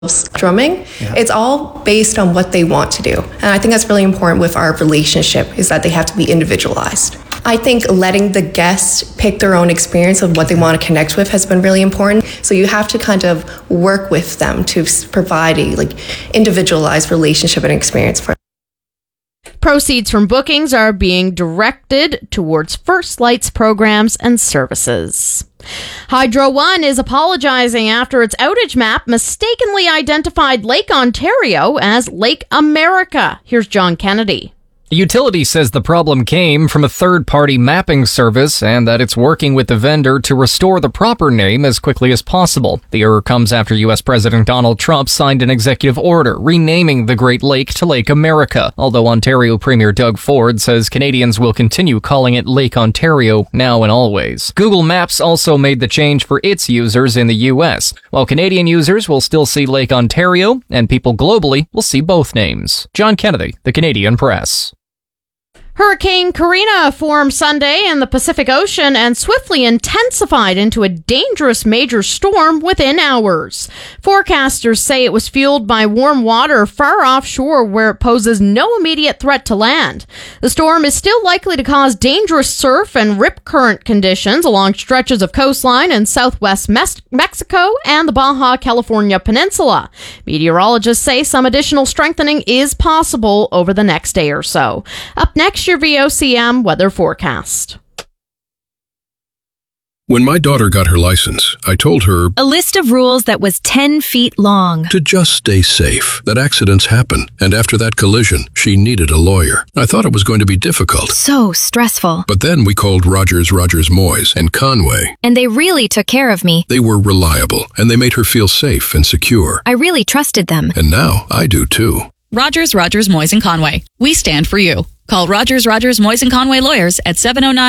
drumming. Yeah. It's all based on what they want to do. And I think that's really important with our relationship, is that they have to be individualized. I think letting the guests pick their own experience of what they want to connect with has been really important. So you have to kind of work with them to provide a individualized relationship and experience for them. Proceeds from bookings are being directed towards First Light's programs and services. Hydro One is apologizing after its outage map mistakenly identified Lake Ontario as Lake America. Here's John Kennedy. The utility says the problem came from a third-party mapping service and that it's working with the vendor to restore the proper name as quickly as possible. The error comes after U.S. President Donald Trump signed an executive order renaming the Great Lake to Lake America, although Ontario Premier Doug Ford says Canadians will continue calling it Lake Ontario now and always. Google Maps also made the change for its users in the U.S., while Canadian users will still see Lake Ontario, and people globally will see both names. John Kennedy, The Canadian Press. Hurricane Karina formed Sunday in the Pacific Ocean and swiftly intensified into a dangerous major storm within hours. Forecasters say it was fueled by warm water far offshore where it poses no immediate threat to land. The storm is still likely to cause dangerous surf and rip current conditions along stretches of coastline in southwest Mexico and the Baja California Peninsula. Meteorologists say some additional strengthening is possible over the next day or so. Up next, your VOCM weather forecast. When my daughter got her license, I told her a list of rules that was 10 feet long. To just stay safe, that accidents happen, and after that collision, she needed a lawyer. I thought it was going to be difficult. So stressful. But then we called Rogers Moyes and Conway. And they really took care of me. They were reliable, and they made her feel safe and secure. I really trusted them. And now I do too. Rogers, Moyes and Conway. We stand for you. Call Rogers, Moyes and Conway lawyers at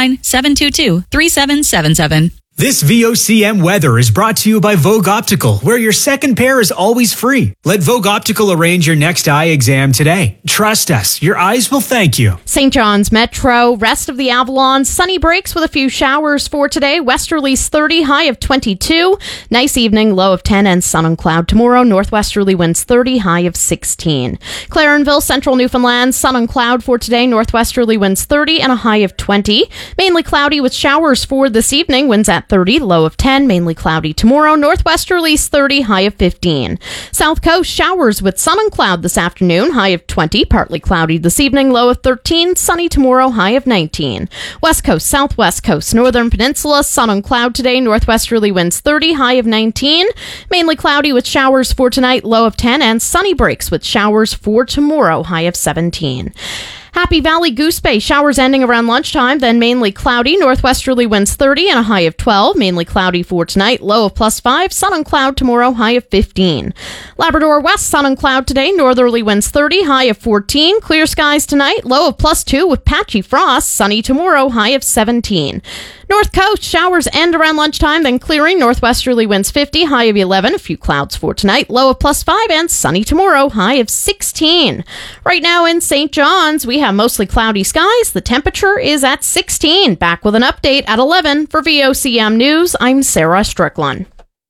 709-722-3777. This VOCM weather is brought to you by Vogue Optical, where your second pair is always free. Let Vogue Optical arrange your next eye exam today. Trust us, your eyes will thank you. St. John's Metro, rest of the Avalon, sunny breaks with a few showers for today. Westerlies 30, high of 22. Nice evening, low of 10 and sun and cloud tomorrow. Northwesterly winds 30, high of 16. Clarenville, Central Newfoundland, sun and cloud for today. Northwesterly winds 30 and a high of 20. Mainly cloudy with showers for this evening. Winds at 30, low of 10, mainly cloudy tomorrow. Northwesterlies 30, high of 15. South Coast, showers with sun and cloud this afternoon, high of 20, partly cloudy this evening, low of 13, sunny tomorrow, high of 19. West Coast, Southwest Coast, Northern Peninsula, sun and cloud today, northwesterly winds 30, high of 19, mainly cloudy with showers for tonight, low of 10, and sunny breaks with showers for tomorrow, high of 17. Happy Valley Goose Bay, showers ending around lunchtime, then mainly cloudy, northwesterly winds 30 and a high of 12, mainly cloudy for tonight, low of +5, sun and cloud tomorrow, high of 15. Labrador West, sun and cloud today, northerly winds 30, high of 14, clear skies tonight, low of +2 with patchy frost, sunny tomorrow, high of 17. North Coast, showers end around lunchtime, then clearing, northwesterly winds 50, high of 11, a few clouds for tonight, low of +5, and sunny tomorrow, high of 16. Right now in St. John's, we have mostly cloudy skies. The temperature is at 16. Back with an update at 11 for VOCM News. I'm Sarah Strickland.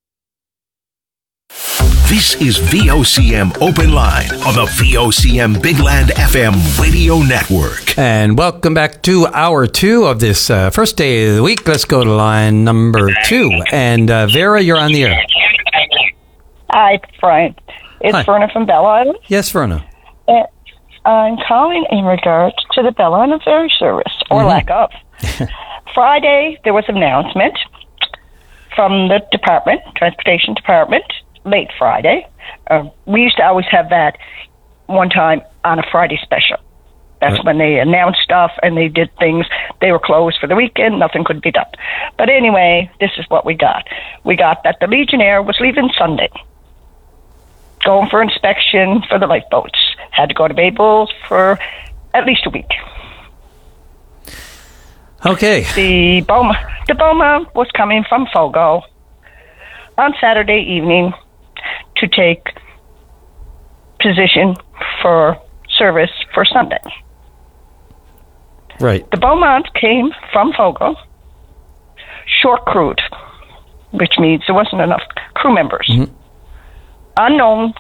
This is VOCM Open Line on the VOCM Big Land FM radio network. And welcome back to hour 2 of this first day of the week. Let's go to line number 2. And Vera, you're on the air. Hi, Frank. It's Hi. Verna from Bella Island. Yes, Verna. I'm calling in regards to the Bella Island Ferry Service, or lack of. Friday, there was an announcement from the department, Transportation Department, late Friday. We used to always have that one time on a Friday special. That's when they announced stuff and they did things. They were closed for the weekend. Nothing could be done. But anyway, this is what we got. We got that the Legionnaire was leaving Sunday, going for inspection for the lifeboats. Had to go to Babel for at least a week. Okay. The Boma was coming from Fogo on Saturday evening to take position for service for Sunday. Right. The Beaumont came from Fogo, short crewed, which means there wasn't enough crew members. unknown